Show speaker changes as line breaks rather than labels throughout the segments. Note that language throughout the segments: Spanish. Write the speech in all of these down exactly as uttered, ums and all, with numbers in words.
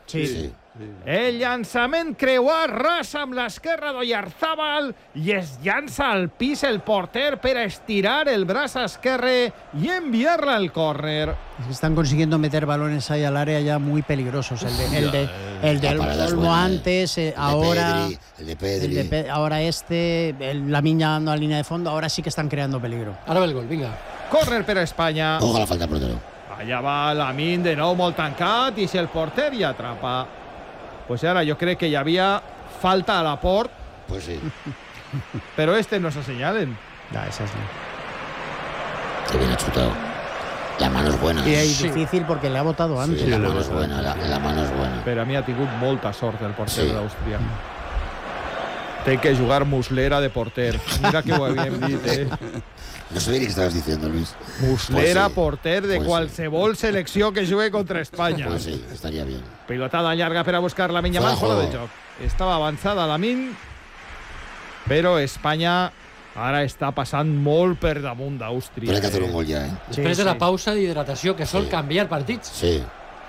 Sí. sí.
El llançament creuat ras amb l'esquerra d'Oyarzabal i es llança al pis el porter per a estirar el braç esquerre y enviarla al córner.
Están consiguiendo meter balones ahí al área ya muy peligrosos. El de, el de, el del Olmo antes, eh,
el
ahora,
de Pedri, el de Pedri.
El de Pe ahora este, el, la miña dando a línea de fondo, ahora sí que están creando peligro.
Ahora ve el gol, venga.
Córner per a Espanya.
Ojo a la falta portero.
Allà va Lamine de nou molt tancat i si el porter hi atrapa. Pues ara jo crec que hi havia falta a la port.
Pues sí.
Pero este no se señalen.
Ya, esa es la...
Qué bien ha chutado. La mano es buena.
Y es
sí.
difícil porque le ha botado antes.
Sí, la mano es buena, la, la mano es buena.
Per a mi ha tingut molta sort el porter
Sí.
d'Àustria. Té que jugar Muslera de porter. Mira que ho havíem dit, eh?
No sabía ni qué estabas diciendo, Luis.
Muslera,
Pues sí.
porter de
Pues
qualsevol sí. selecció que jugue contra Espanya.
Pues sí, estaría bien.
Pilotada llarga per a buscar la Lamine Yamal, fora de joc. Estava avançada Lamine, però Espanya ara està passant molt per damunt d'Àustria.
Pero hay que hacer un gol ya, ¿eh?
Després
Sí,
de la
sí.
pausa d'hidratació, que sol
Sí.
canviar partits.
Sí.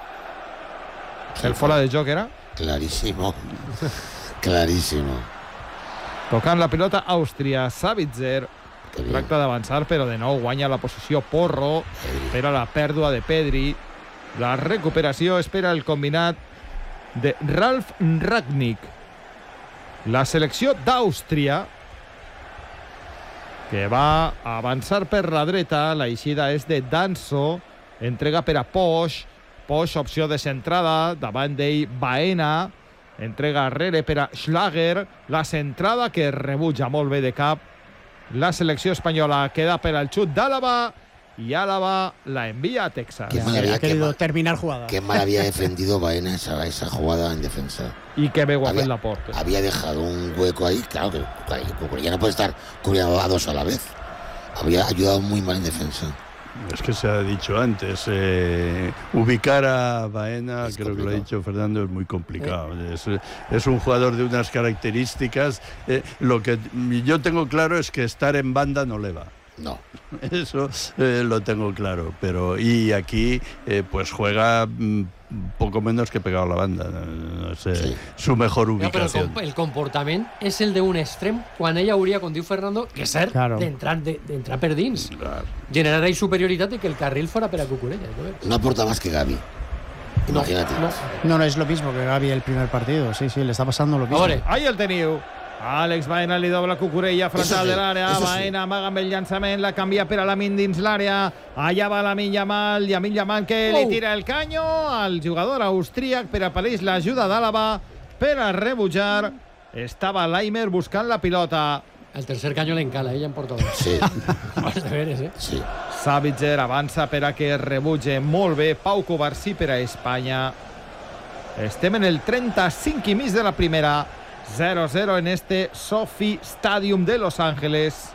El fora de joc era?
Clarísimo. Clarísimo.
Tocant la pilota Àustria, Sabitzer.
Qué bien.
Tracta d'avançar, però de nou guanya la posició Porro. Espera la pèrdua de Pedri. La recuperació espera el combinat de Ralf Rangnick. La selecció d'Àustria, que va avançar per la dreta. La eixida és de Danso. Entrega per a Posch. Posch, opció de centrada. Davant d'ell, Baena. Entrega arrere per a Schlager. La centrada que rebutja molt bé de cap. La selecció espanyola queda per al xut d'Àlava y Álava la envía a Texas.
Qué maravilla,
Ha querido
qué ma-
terminar jugada.
Qué mal había defendido Baena esa, esa jugada en defensa.
Y que veo a
Había,
la porta.
había dejado un hueco ahí. Claro que ya no puede estar cubriendo a dos a la vez. Había ayudado muy mal en defensa.
Es que se ha dicho antes, eh, ubicar a Baena,
Es
creo que lo ha
complicado.
dicho Fernando, es muy complicado. Es, es un jugador de unas características. Eh, lo que yo tengo claro es que estar en banda no le va.
No.
Eso eh, lo tengo claro. Pero y aquí eh, pues juega mm, poco menos que pegado a la banda. No sé,
Sí.
su mejor
No, però el,
ubicación.
comp el comportament és el d'un extrem quan ell hauria, com diu Fernando, que ser
Claro.
d'entrar de, d'entrar per dins.
Claro.
Generar ahí superioritat i que el carril fora per a Cucurella.
No aporta más que Gavi. Imagínate.
No.
No, no es lo mismo que Gavi el primer partido. Sí, sí, le está pasando lo
A
mismo.
veure,
Ahí el teniu. Àlex Baena li dobla Cucurella frontal
Eso sí,
de l'àrea.
eso sí.
Baena amaga amb el llançament, la canvia per a Lamine dins l'àrea. Allà va Lamine Yamal, Lamine Yamal que
Oh.
li tira el canyo al jugador austríac, per apareix l'ajuda d'Àlava per a rebutjar. Estava Laimer buscant la pilota.
el tercer caño le encala, ella en portador.
Sí,
Más deberes, eh?
sí.
Sabitzer avança per a que rebutge molt bé. Pau Covarsí per a Espanya. Estem en el trenta-cinc i mig de la primera. zero a zero en este SoFi Stadium de Los Ángeles.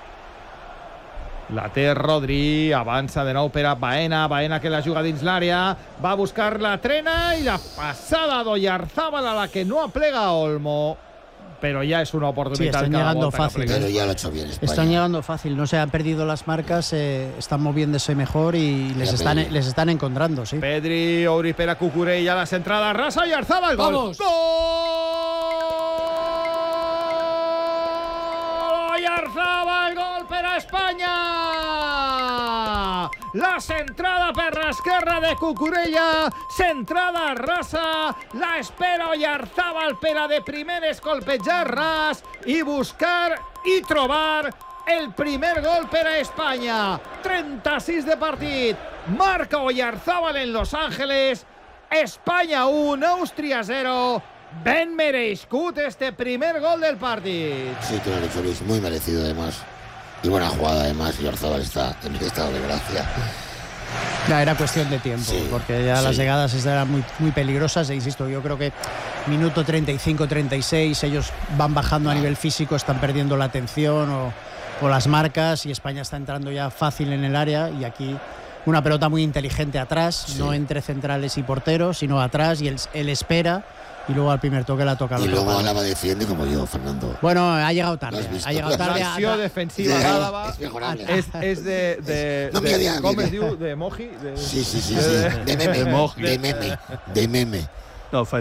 La té Rodri, avança de nou per a Baena. Baena que la juga dins l'àrea. Va a buscar la trena i la passada d'Oyarzabal a la que no aplega Olmo. Però ja és una
Sí,
oportunitat
están
cada
llegando
volta que
fácil.
aplega.
Pero ya lo ha hecho bien España.
Están llegando fácil, no se han perdido las marcas, eh, están moviéndose mejor y les
Ya
están,
Pedri.
les están encontrando, sí.
Pedri, Ouri per a Cucurella, la centrada rasa i Arzabal, gol.
Vamos.
Gol! Oyarzabal, gol per a Espanya! La centrada per l'esquerra de Cucurella, centrada rasa, la espera Oyarzabal per a de primeres colpejar ras i buscar i trobar el primer gol per a Espanya. trenta-sis de partit. Marca Oyarzabal en Los Ángeles. Espanya un, Àustria zero. Ben merescut este primer gol del partit.
Sí, tú lo has dicho, Luis. Muy merecido, además. Y buena jugada, además. Y Oyarzabal está en estado de gracia.
Ya era cuestión de tiempo,
Sí,
porque ya
sí.
las llegadas eran muy, muy peligrosas e insisto, yo creo que minuto treinta y cinco treinta y seis ellos van bajando a nivel físico, están perdiendo la atención o, o las marcas y España está entrando ya fácil en el área y aquí una pelota muy inteligente atrás,
Sí.
no entre centrales y porteros, sino atrás y él, él espera y luego al primer toque la toca al
Y
otro
luego
palo.
Álava defiende como yo, Fernando.
Bueno, ha llegado
Lo
tarde,
has visto.
ha llegado tarde. a-
L'acció defensiva
Sí,
d'Àlava
es mejorable.
és, és de, de,
No,
de,
mira, mira,
com
mira.
es diu? De Moji? De...
Sí, sí, sí, sí. De meme.
De Moji.
De meme. De meme.
No,